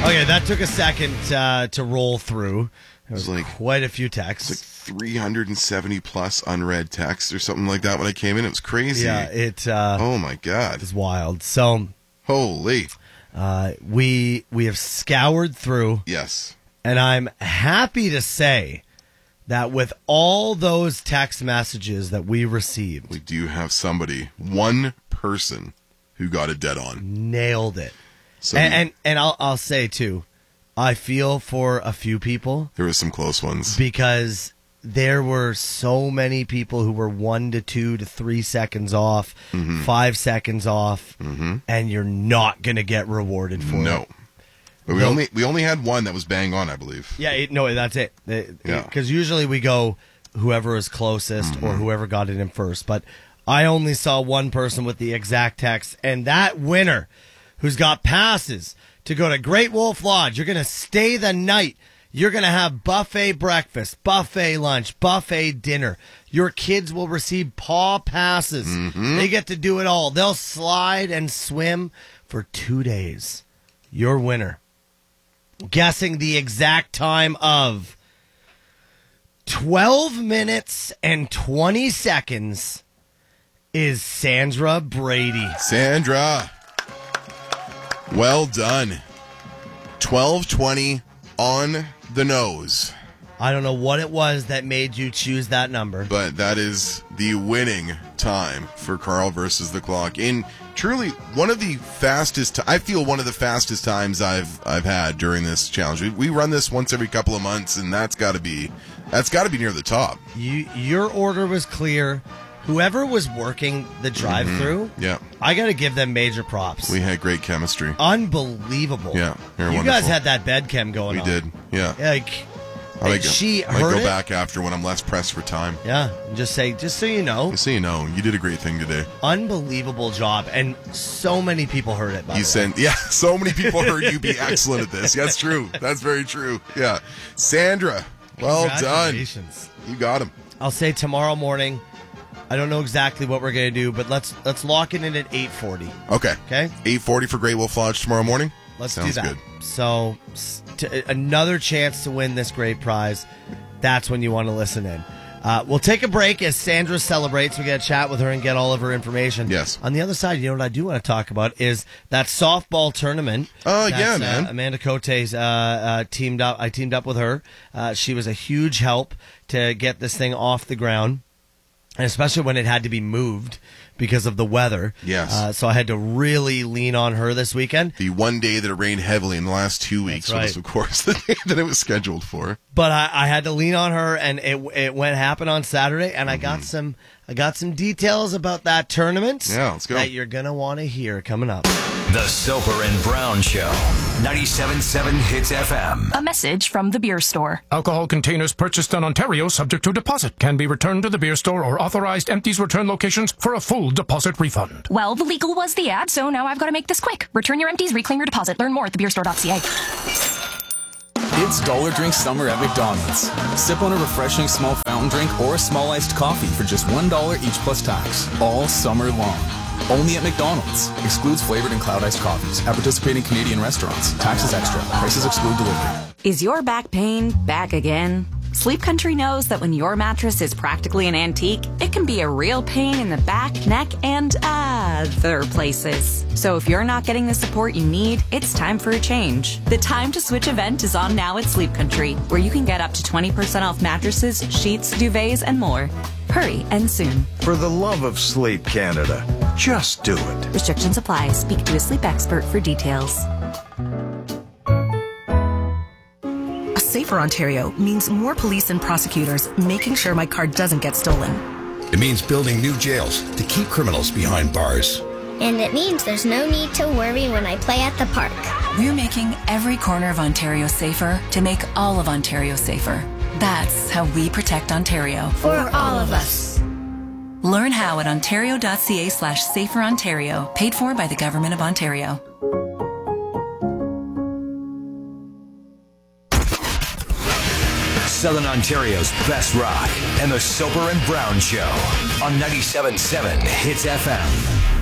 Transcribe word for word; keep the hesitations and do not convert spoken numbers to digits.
Okay, that took a second uh, to roll through. It was, It was like quite a few texts. It's like three hundred seventy plus unread texts or something like that when I came in. It was crazy. Yeah, it. Uh, oh my god, it's wild. So, holy. Uh, we we have scoured through. Yes, and I'm happy to say that with all those text messages that we received, we do have somebody, one person, who got it dead on, nailed it. So and, and and I'll I'll say too, I feel for a few people. There was some close ones because there were so many people who were one to two to three seconds off, mm-hmm. five seconds off, mm-hmm. and you're not going to get rewarded for no. it. But we no. only we only had one that was bang on, I believe. Yeah, it, no, that's it. Because yeah. usually we go whoever is closest mm-hmm. or whoever got it in first. But I only saw one person with the exact text, and that winner who's got passes to go to Great Wolf Lodge, you're going to stay the night. You're going to have buffet breakfast, buffet lunch, buffet dinner. Your kids will receive paw passes. Mm-hmm. They get to do it all. They'll slide and swim for two days. Your winner, guessing the exact time of twelve minutes and twenty seconds, is Sandra Brady. Sandra, well done. twelve twenty on the nose. I don't know what it was that made you choose that number. But that is the winning time for Carl versus the clock. In truly one of the fastest, I feel one of the fastest times I've I've had during this challenge. We, we run this once every couple of months, and that's got to be that's got to be near the top. You, your order was clear. Whoever was working the drive-through, mm-hmm. yeah, I got to give them major props. We had great chemistry. Unbelievable. Yeah, you wonderful. guys had that bed chem going we on. We did. Yeah. Like, I might she go, I might heard go it. back after when I'm less pressed for time. Yeah, and just say, just so you know. Just so you know, you did a great thing today. Unbelievable job, and so many people heard it. By you the sent, way. yeah, so many people heard you be excellent at this. That's true. That's very true. Yeah, Sandra, well done. You got him. I'll say tomorrow morning. I don't know exactly what we're gonna do, but let's let's lock it in at eight forty. Okay. Okay. eight forty for Great Wolf Lodge tomorrow morning. Let's Sounds do that. Good. So, to, another chance to win this great prize. That's when you want to listen in. Uh, we'll take a break as Sandra celebrates. We got to chat with her and get all of her information. Yes. On the other side, you know what I do want to talk about is that softball tournament. Oh, yeah, man. Uh, Amanda Cote's uh, uh, teamed up. I teamed up with her. Uh, she was a huge help to get this thing off the ground, and especially when it had to be moved because of the weather. Yes. Uh, so I had to really lean on her this weekend. The one day that it rained heavily in the last two weeks That's right. was, of course, the day that it was scheduled for. But I, I had to lean on her, and it it went happen on Saturday, and I got Mm-hmm. some I got some details about that tournament. Yeah, let's go. That you're gonna want to hear coming up. The Soper and Brown Show, ninety-seven point seven Hits F M. A message from the beer store. Alcohol containers purchased in Ontario subject to deposit can be returned to the beer store or authorized empties return locations for a full deposit refund. Well, the legal was the ad, so now I've got to make this quick. Return your empties, reclaim your deposit. Learn more at the beer store dot c a. It's Dollar Drink Summer at McDonald's. Sip on a refreshing small fountain drink or a small iced coffee for just one dollar each plus tax, all summer long. Only at McDonald's. Excludes flavored and cloud iced coffees at participating Canadian restaurants. Taxes extra. Prices exclude delivery. Is your back pain back again? Sleep Country knows that when your mattress is practically an antique, it can be a real pain in the back, neck, and other places. So if you're not getting the support you need, it's time for a change. The Time to Switch event is on now at Sleep Country, where you can get up to twenty percent off mattresses, sheets, duvets, and more. Hurry and soon. For the love of Sleep Canada, just do it. Restrictions apply. Speak to a sleep expert for details. Safer Ontario means more police and prosecutors making sure my car doesn't get stolen. It means building new jails to keep criminals behind bars. And it means there's no need to worry when I play at the park. We're making every corner of Ontario safer to make all of Ontario safer. That's how we protect Ontario. For all of us. Learn how at ontario.ca slash safer Ontario. Paid for by the Government of Ontario. Southern Ontario's best rock and the Soper and Brown Show on ninety-seven point seven Hits F M.